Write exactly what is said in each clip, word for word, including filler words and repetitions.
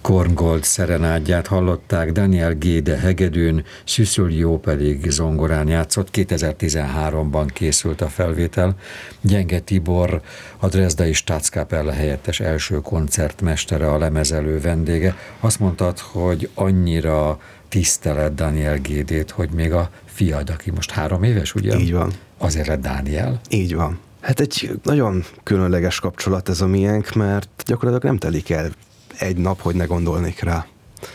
Korngold szerenádját hallották, Daniel Géde hegedűn, Szűszüljó pedig zongorán játszott. kétezer-tizenháromban készült a felvétel. Gyenge Tibor, a Dresdai Staatskapelle helyettes első koncertmestere, a lemezelő vendége. Azt mondtad, hogy annyira tiszteled Daniel Gédét, hogy még a fiad, aki most három éves, ugye? Így van. Azért lett Dániel? Így van. Hát egy nagyon különleges kapcsolat ez a miénk, mert gyakorlatilag nem telik el egy nap, hogy ne gondolnék rá.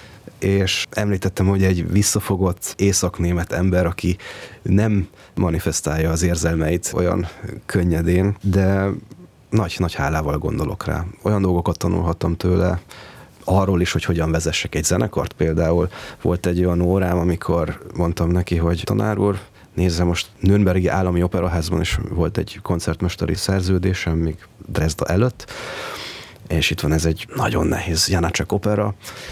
És említettem, hogy egy visszafogott északnémet ember, aki nem manifestálja az érzelmeit olyan könnyedén, de nagy-nagy hálával gondolok rá. Olyan dolgokat tanulhattam tőle, arról is, hogy hogyan vezessek egy zenekart például. Volt egy olyan órám, amikor mondtam neki, hogy tanár úr, nézze, most Nürnbergi Állami Operaházban is volt egy koncertmesteri szerződésem, még Dresda előtt, és itt van ez egy nagyon nehéz Janácsek opera.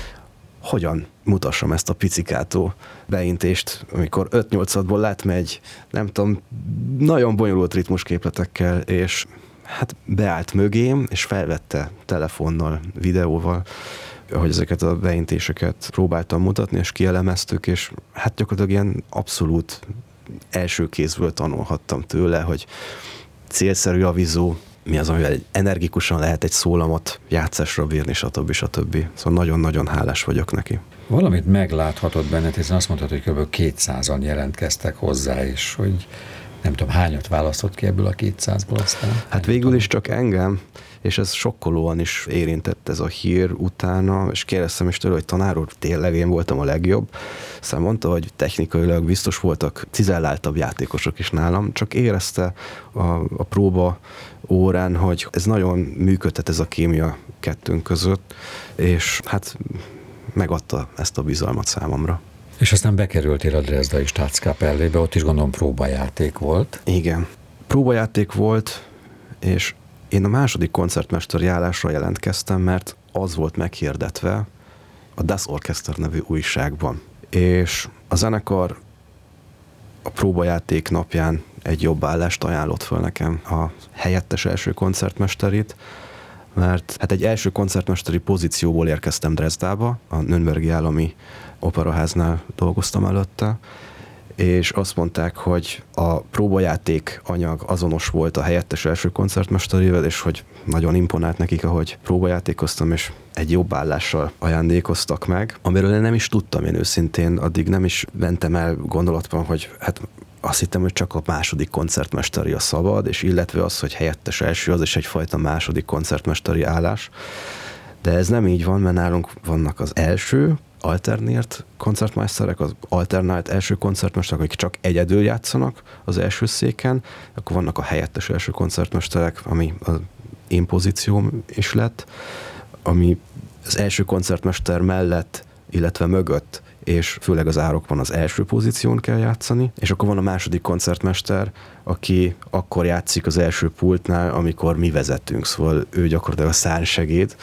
Hogyan mutassam ezt a picikátó beintést, amikor öt-nyolcadból átmegy, nem tudom, nagyon bonyolult ritmusképletekkel, és hát beállt mögém, és felvette telefonnal, videóval, hogy ezeket a beintéseket próbáltam mutatni, és kielemeztük, és hát gyakorlatilag ilyen abszolút első kézből tanulhattam tőle, hogy célszerű avizó, mi az, amivel energikusan lehet egy szólamot játszásra bírni, stb. stb. Szóval nagyon-nagyon hálás vagyok neki. Valamit megláthatott benned, hiszen azt mondtad, hogy kb. kétszázan jelentkeztek hozzá, és hogy nem tudom, hányat választott ki ebből a kétszázból aztán? Hát végül is csak engem, és ez sokkolóan is érintett ez a hír utána, és kérdeztem is tőle, hogy tanár úr, tényleg én voltam a legjobb. Aztán mondta, hogy technikailag biztos voltak cizelláltabb játékosok is nálam, csak érezte a, a próba órán, hogy ez nagyon működhet ez a kémia kettőnk között, és hát megadta ezt a bizalmat számomra. És aztán bekerültél a Dresdai Staatskapellébe, ott is gondolom próbajáték volt. Igen. Próbajáték volt, és én a második koncertmesteri állásra jelentkeztem, mert az volt meghirdetve a Das Orchester nevű újságban. És a zenekar a próbajáték napján egy jobb állást ajánlott föl nekem, a helyettes első koncertmesterit, mert hát egy első koncertmesteri pozícióból érkeztem Dresdába, a Nürnbergi Állami Operaháznál dolgoztam előtte, és azt mondták, hogy a próbajáték anyag azonos volt a helyettes első koncertmesterével, és hogy nagyon imponált nekik, ahogy próbajátékoztam, és egy jobb állással ajándékoztak meg, amiről én nem is tudtam, én őszintén, addig nem is mentem el gondolatban, hogy hát azt hittem, hogy csak a második koncertmesteri a szabad, és illetve az, hogy helyettes első, az is egyfajta második koncertmesteri állás. De ez nem így van, mert nálunk vannak az első, alterniert koncertmeisterek, az alternált első koncertmesterek, akik csak egyedül játszanak az első széken, akkor vannak a helyettes első koncertmesterek, ami az én pozícióm is lett, ami az első koncertmester mellett, illetve mögött, és főleg az árokban az első pozíción kell játszani, és akkor van a második koncertmester, aki akkor játszik az első pultnál, amikor mi vezetünk, szóval ő gyakorlatilag a szárnysegéd,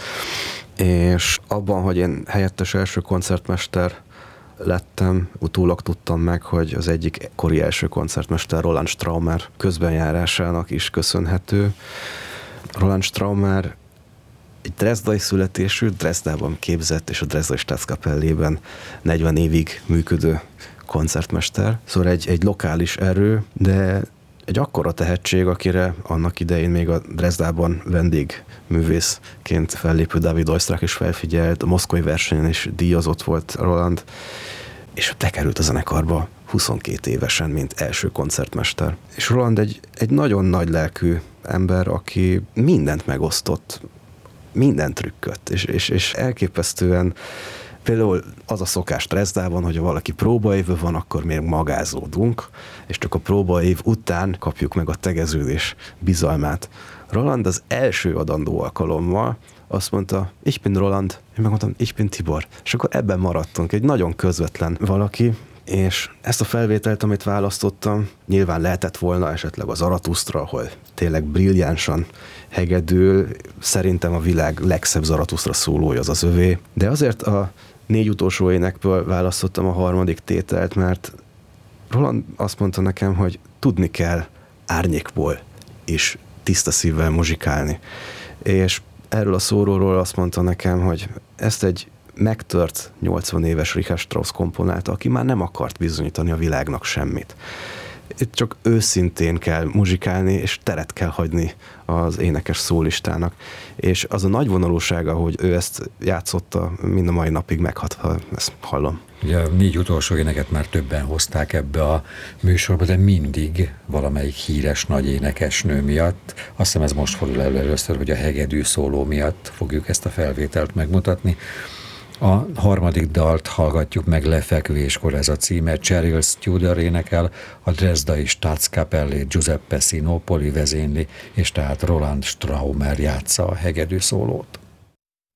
és abban, hogy én helyettes első koncertmester lettem, utólag tudtam meg, hogy az egyik kori első koncertmester Roland Straumer közbenjárásának is köszönhető. Roland Straumer egy dresdai születésű, Dresdában képzett, és a Dresdai Staatskapellében negyven évig működő koncertmester. Szóval egy, egy lokális erő, de egy akkora tehetség, akire annak idején még a Dresdában vendégművészként fellépő David Oistrakh is felfigyelt, a moszkvai versenyen is díjazott volt Roland, és bekerült a zenekarba huszonkét évesen, mint első koncertmester. És Roland egy, egy nagyon nagy lelkű ember, aki mindent megosztott, minden trükköt, és, és, és elképesztően például az a szokás Dresdában, hogy ha valaki próbaév van, akkor még magázódunk, és csak a próbaév után kapjuk meg a tegeződés bizalmát. Roland az első adandó alkalommal azt mondta, ich bin Roland, én megmondtam, ich bin Tibor. És akkor ebben maradtunk, egy nagyon közvetlen valaki, és ezt a felvételt, amit választottam, nyilván lehetett volna esetleg az Zarathustra, ahol tényleg brilliánsan hegedül, szerintem a világ legszebb Zarathustra szólója az az övé, de azért a négy utolsó énekből választottam a harmadik tételt, mert Roland azt mondta nekem, hogy tudni kell árnyékból is tiszta szívvel muzsikálni. És erről a szóróról azt mondta nekem, hogy ezt egy megtört nyolcvan éves Richard Strauss komponálta, aki már nem akart bizonyítani a világnak semmit. Itt csak őszintén kell muzsikálni, és teret kell hagyni az énekes szólistának. És az a nagy vonalúsága, hogy ő ezt játszotta, mind a mai napig meghat, ha ezt hallom. Ugye a négy utolsó éneket már többen hozták ebbe a műsorba, de mindig valamelyik híres nagy énekesnő miatt. Azt hiszem ez most fordul elő először, hogy a hegedű szóló miatt fogjuk ezt a felvételt megmutatni. A harmadik dalt hallgatjuk meg lefekvéskor, ez a címe, Cheryl Studer énekel, a Dresdai Staatskapellét Giuseppe Sinopoli vezényli, és tehát Roland Straumer játsza a hegedű szólót.